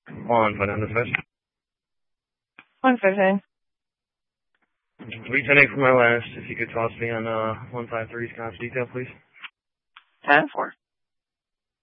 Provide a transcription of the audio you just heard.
159 dispatch. 159. 310 for my last. If you could toss me on 153's cops detail, please. 10-4.